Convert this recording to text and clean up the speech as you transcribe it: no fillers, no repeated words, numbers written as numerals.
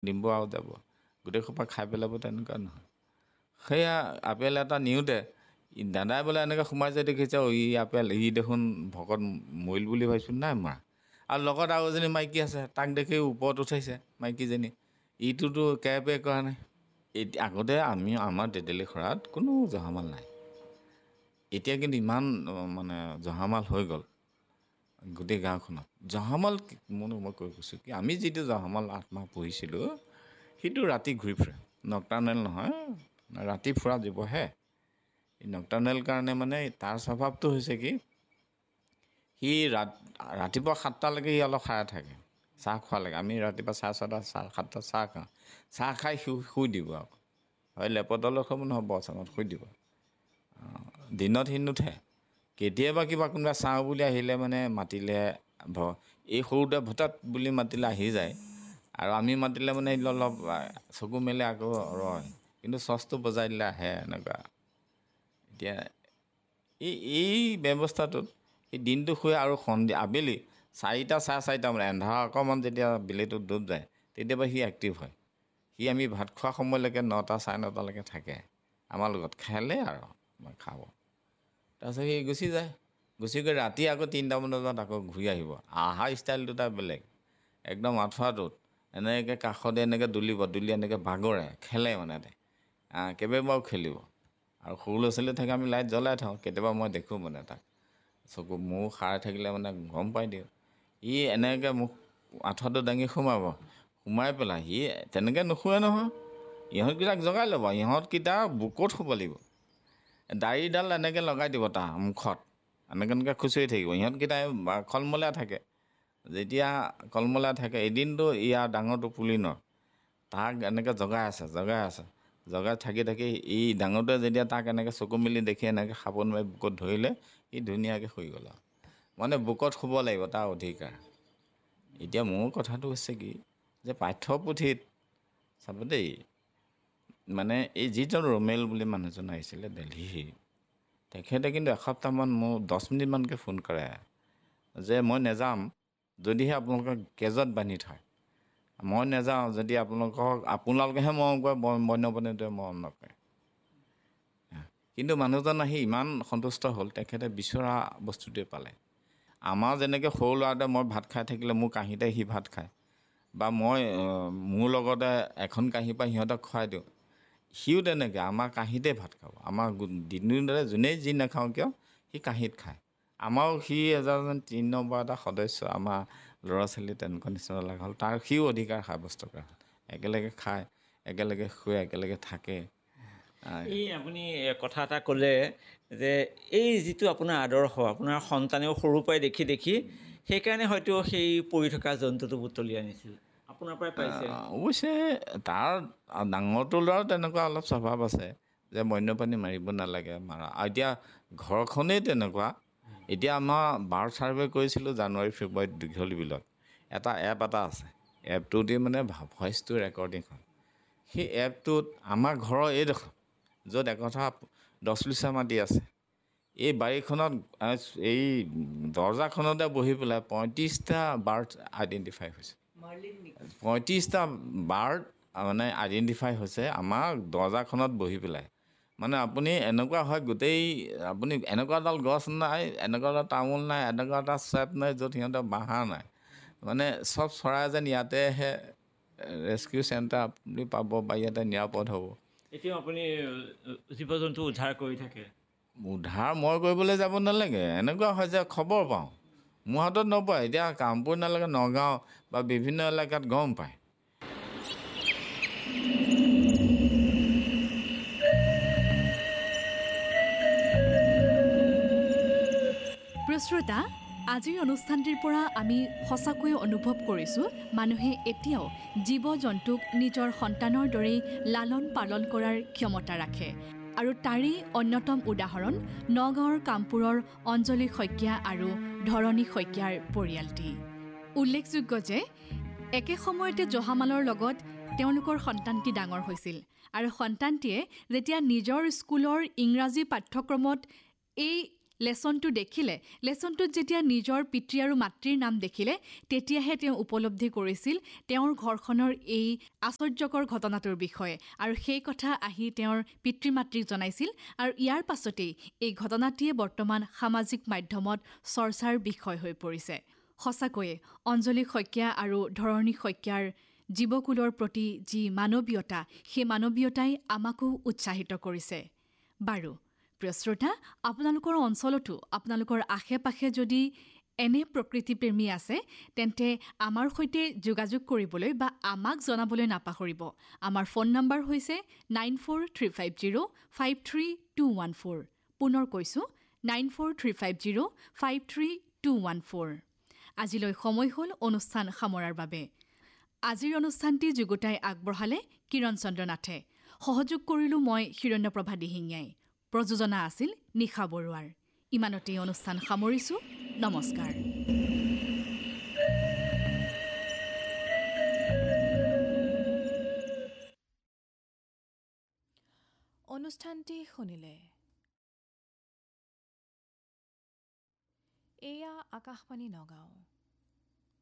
নিব আৰু যাব গোটেই সোপা খাই পেলাব তেনেকুৱা নহয় সেয়া আপেল এটা নিওঁতে দাদাই বোলে এনেকৈ সোমাইছে দেখিছে ই আপেল ই দেখোন ভকত মৰিল বুলি ভাবিছোঁ নাই মৰা আৰু লগত আৰু এজনী মাইকী আছে তাক দেখি ওপৰত উঠাইছে মাইকীজনী ইটোতো কেপে কৰা নাই এতিয়া আগতে আমাৰ তেতেলী খৰাত কোনো জহামাল নাই এতিয়া কিন্তু ইমান মানে জহামাল হৈ গ'ল গোটেই গাঁওখনত জহামাল মই কৈ কৈছোঁ কি আমি যিটো জহামাল 8 মাহ পঢ়িছিলোঁ সেইটো ৰাতি ঘূৰি ফুৰে নক্টাৰ্নেল নহয় ৰাতি ফুৰা জীৱহে এই নক্টাৰ্নেল কাৰণে মানে তাৰ স্বভাৱটো হৈছে কি সি ৰাতিপুৱা 7টালৈকে সি অলপ সাৰে থাকে চাহ খোৱালৈকে আমি ৰাতিপুৱা 6:30 7টা চাহ খাওঁ চাহ খাই শুই দিব আকৌ হয় লেপতলত হ'ব নহয় বচাঙত শুই দিব দিনত সি নুঠে কেতিয়াবা কিবা কোনোবা চাওঁ বুলি আহিলে মানে মাতিলে এই সৰুতে ভটাত বুলি মাতিলে আহি যায় আৰু আমি মাতিলে মানে অলপ চকু মেলে আকৌ ৰয় কিন্তু চচটো বজাই দিলে আহে এনেকুৱা এতিয়া এই ব্যৱস্থাটোত এই দিনটো শুই আৰু সন্ধিয়া আবেলি 4টা 4:30 মানে এন্ধাৰ অকণমান যেতিয়া বেলিটো ডুব যায় তেতিয়াবা সি এক্টিভ হয় সি আমি ভাত খোৱা সময়লৈকে 9টা 9:30লৈকে থাকে আমাৰ লগত খেলে আৰু খাব তাৰপিছত সি গুচি যায় গুচি গৈ ৰাতি আকৌ 3টামান বজাত আকৌ ঘূৰি আহিব আহা ষ্টাইলটো তাৰ বেলেগ একদম আঁঠুৱাটোত এনেকৈ কাষতে এনেকৈ দুলি এনেকৈ বাগৰে খেলে মানে কেইবাবাৰো খেলিব আৰু সৰু ল'ৰা ছোৱালী থাকে আমি লাইট জ্বলাই থওঁ কেতিয়াবা মই দেখোঁ মানে তাক চকু মূৰ সাৰ থাকিলে মানে গম পাই দিওঁ ই এনেকৈ মোক আঁঠুৱাটো দাঙি সোমাই পেলাই সি তেনেকৈ নুশুৱে নহয় ইহঁতকেইটাক জগাই ল'ব ইহঁতকেইটা বুকুত শুব লাগিব দাড়িডাল এনেকৈ লগাই দিব তাৰ মুখত এনেকৈ খুচৰি থাকিব ইহঁতকেইটাই কলমলীয়া থাকে যেতিয়া কলমলীয়া থাকে এদিনটো ইয়াৰ ডাঙৰটো পুলিনৰ তাক এনেকৈ জগাই থাকি এই ডাঙৰটোৱে যেতিয়া তাক এনেকৈ চকু মেলি দেখি এনেকৈ খাব নোৱাৰি বুকুত ধৰিলে সি ধুনীয়াকৈ শুই গ'ল আৰু মানে বুকত শুব লাগিব তাৰ অধিকাৰ এতিয়া মোৰ কথাটো হৈছে কি যে পাঠ্যপুথিত চাব দেই মানে এই যিজন ৰমেল বুলি মানুহজন আহিছিলে দিল্লীৰ তেখেতে কিন্তু এসপ্তাহমান মোক 10 মিনিটমানকৈ ফোন কৰে যে মই নেযাম যদিহে আপোনালোকক কেজত বান্ধি থয় মই নেযাওঁ যদি আপোনালোকেহে মৰম কৰে বন্যপ্ৰাণীটোৱে মৰম নকৰে কিন্তু মানুহজন আহি ইমান সন্তুষ্ট হ'ল তেখেতে বিচৰা বস্তুটোৱে পালে আমাৰ যেনেকৈ সৰু ল'ৰাটোৱে মই ভাত খাই থাকিলে মোৰ কাঁহীতে সি ভাত খায় বা মই মোৰ লগতে এখন কাঁহীৰ পৰা সিহঁতক খুৱাই দিওঁ সিও তেনেকৈ আমাৰ কাঁহীতে ভাত খাব আমাৰ দিনদৰে যোনেই যি নাখাওঁ কিয় সি কাঁহীত খায় আমাৰো সি এজন 3 নম্বৰ এটা সদস্য আমাৰ ল'ৰা ছোৱালী তেনেকুৱা নিচিনা লগা হ'ল তাৰ সিও অধিকাৰ সাব্যস্ত কৰা হ'ল একেলগে খায় একেলগে শুৱে একেলগে থাকে এই আপুনি কথা এটা ক'লে যে এই যিটো আপোনাৰ আদৰ্শ আপোনাৰ সন্তানেও সৰুৰ পৰাই দেখি সেইকাৰণে হয়তো সেই পৰি থকা জন্তুটো বুটলি আনিছিল আপোনাৰ পৰাই পাইছে অৱশ্যে তাৰ ডাঙৰটো ল'ৰাও তেনেকুৱা অলপ স্বভাৱ আছে যে বন্যপ্ৰাণী মাৰিব নালাগে এতিয়া ঘৰখনেই তেনেকুৱা এতিয়া আমাৰ বাৰ্ড ছাৰ্ভে কৰিছিলোঁ জানুৱাৰী ফেব্ৰুৱাৰীত দীঘলী বিলত এটা এপ এটা আছে এপটোতে মানে ভইচটো ৰেকৰ্ডিং হয় সেই এপটোত আমাৰ ঘৰৰ এইডোখৰ য'ত একথা 10 লিচা মাটি আছে এই বাৰীখনত এই দৰ্জাখনতে বহি পেলাই 35টা বাৰ্ড আইডেণ্টিফাই হৈছে 35টা বাৰ্ড মানে আইডেণ্টিফাই হৈছে আমাৰ দৰ্জাখনত বহি পেলাই মানে আপুনি এনেকুৱা হয় গোটেই আপুনি এনেকুৱা এডাল গছ নাই এনেকুৱা এটা তামোল নাই এনেকুৱা এটা চেপ নাই য'ত সিহঁতৰ বাঁহা নাই মানে চব চৰাই যেন ইয়াতেহে ৰেস্কিউ চেণ্টাৰ আপুনি পাব বা ইয়াতে নিৰাপদ হ'ব এতিয়া আপুনি জীৱ জন্তু উদ্ধাৰ কৰি থাকে উদ্ধাৰ মই কৰিবলৈ যাব নালাগে এনেকুৱা হয় যে খবৰ পাওঁ মোৰ হাতত নপৰে এতিয়া কামপুৰ নালাগে নগাঁও বা বিভিন্ন এলেকাত গম পায় শ্ৰোতা আজিৰ অনুষ্ঠানটিৰ পৰা আমি সঁচাকৈয়ে অনুভৱ কৰিছোঁ মানুহে এতিয়াও জীৱ জন্তুক নিজৰ সন্তানৰ দৰেই লালন পালন কৰাৰ ক্ষমতা ৰাখে আৰু তাৰেই অন্যতম উদাহৰণ নগাঁৱৰ কামপুৰৰ অঞ্জলি শইকীয়া আৰু ধৰণী শইকীয়াৰ পৰিয়ালটি উল্লেখযোগ্য যে একে সময়তে জহামালৰ লগত তেওঁলোকৰ সন্তানটি ডাঙৰ হৈছিল আৰু সন্তানটিয়ে যেতিয়া নিজৰ স্কুলৰ ইংৰাজী পাঠ্যক্ৰমত এই লেচনটো দেখিলে, লেচনটোত যেতিয়া নিজৰ পিতৃ আৰু মাতৃৰ নাম দেখিলে, তেতিয়াহে তেওঁ উপলব্ধি কৰিছিল তেওঁৰ ঘৰখনৰ এই আশ্চৰ্যকৰ ঘটনাটোৰ বিষয়ে, আৰু সেই কথা আহি তেওঁৰ পিতৃ মাতৃক জনাইছিল। আৰু ইয়াৰ পাছতেই এই ঘটনাটিয়ে বৰ্তমান সামাজিক মাধ্যমত চৰ্চাৰ বিষয় হৈ পৰিছে। সঁচাকৈয়ে অঞ্জলি শইকীয়া আৰু ধৰণী শইকীয়াৰ জীৱকুলৰ প্ৰতি যি মানৱীয়তা, সেই মানৱীয়তাই আমাকো উৎসাহিত কৰিছে। বাৰু প্ৰিয় শ্ৰোতা, আপোনালোকৰ অঞ্চলতো, আপোনালোকৰ আশে পাশে যদি এনে প্ৰকৃতিপ্ৰেমী আছে, তেন্তে আমাৰ সৈতে যোগাযোগ কৰিবলৈ বা আমাক জনাবলৈ নাপাহৰিব। আমাৰ ফোন নম্বৰ হৈছে 9435053214। পুনৰ কৈছোঁ 9435053214। আজিলৈ সময় হ'ল অনুষ্ঠান সামৰাৰ বাবে। আজিৰ অনুষ্ঠানটি যুগুতাই আগবঢ়ালে কিৰণ চন্দ্ৰ নাথে। সহযোগ কৰিলোঁ মই হিৰণ্যপ্ৰভা দিহিঙীয়াই। প্ৰযোজনা আছিল নিশা বৰুৱাৰ। ইমানতেই অনুষ্ঠান সামৰিছোঁ। নমস্কাৰ। অনুষ্ঠানটি শুনিলে। এয়া আকাশবাণী নগাঁও।